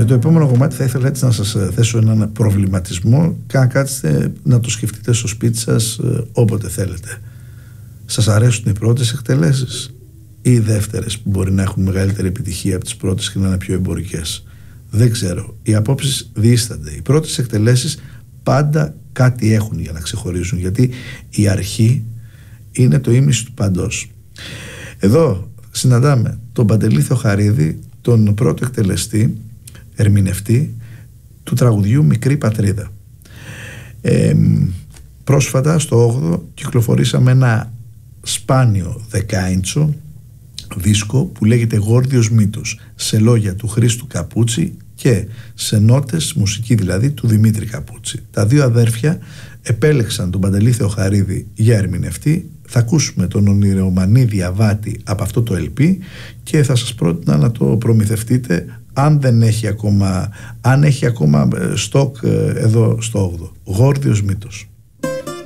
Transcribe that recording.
το επόμενο κομμάτι θα ήθελα έτσι να σας θέσω έναν προβληματισμό και να κάτσετε να το σκεφτείτε στο σπίτι σας όποτε θέλετε. Σας αρέσουν οι πρώτες εκτελέσεις ή οι δεύτερες που μπορεί να έχουν μεγαλύτερη επιτυχία από τις πρώτες και να είναι πιο εμπορικές? Δεν ξέρω. Οι απόψεις διείστανται. Οι πρώτες εκτελέσεις πάντα κάτι έχουν για να ξεχωρίζουν, γιατί η αρχή είναι το ίμιση του παντός. Εδώ συναντάμε τον Παντελή Θεοχαρίδη, τον πρώτο εκτελεστή, ερμηνευτή του τραγουδιού Μικρή Πατρίδα. Πρόσφατα στο 8ο κυκλοφορήσαμε ένα σπάνιο 10 δίσκο που λέγεται Γόρδιος Μύτος, σε λόγια του Χρήστου Καπούτσι και σε νότες, μουσική δηλαδή, του Δημήτρη Καπούτσι. Τα δύο αδέρφια επέλεξαν τον Παντελή Θεοχαρίδη για ερμηνευτή. Θα ακούσουμε τον ονειρεομανή διαβάτη από αυτό το LP και θα σας πρότεινα να το προμηθευτείτε αν έχει ακόμα στόκ εδώ στο 8ο. Γόρδιος Μύτος.